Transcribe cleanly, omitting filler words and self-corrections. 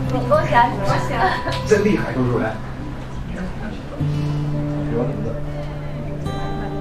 你给我选，你给我选。 真厉害，周主任。